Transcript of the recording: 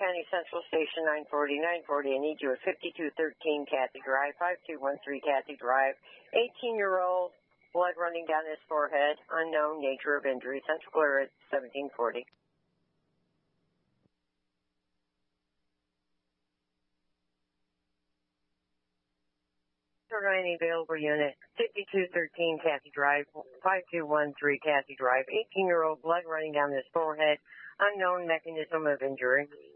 County Central Station 940. I need you at 5213 Kathy Drive, 5213 Kathy Drive. 18-year-old, blood running down his forehead, unknown nature of injury. Central Clear at 1740. Any available unit, 5213 Kathy Drive, 5213 Kathy Drive. 18-year-old, blood running down his forehead, unknown mechanism of injury.